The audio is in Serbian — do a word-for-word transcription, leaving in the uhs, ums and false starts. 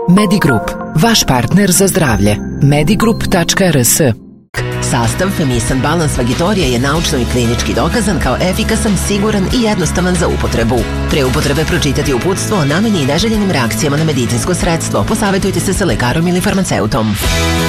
Medigroup, vaš partner za zdravlje. medigroup tačka r s. Sastav Femisan Balans Vagitorija je naučno i klinički dokazan kao efikasan, siguran i jednostavan za upotrebu. Pre upotrebe pročitati uputstvo o nameni i neželjenim reakcijama na medicinsko sredstvo. Posavetujte se sa lekarom ili farmaceutom.